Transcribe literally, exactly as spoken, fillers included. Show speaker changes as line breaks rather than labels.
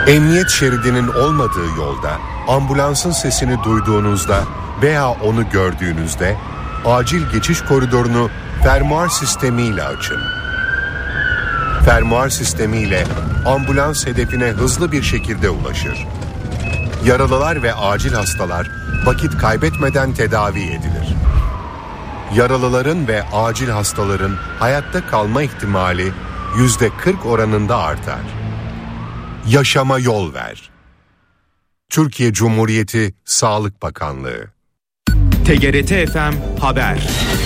Emniyet şeridinin olmadığı yolda ambulansın sesini duyduğunuzda veya onu gördüğünüzde acil geçiş koridorunu fermuar sistemiyle açın. Fermuar sistemiyle ambulans hedefine hızlı bir şekilde ulaşır. Yaralılar ve acil hastalar vakit kaybetmeden tedavi edilir. Yaralıların ve acil hastaların hayatta kalma ihtimali yüzde kırk oranında artar. Yaşama yol ver. Türkiye Cumhuriyeti Sağlık Bakanlığı.
T G R T F M Haber.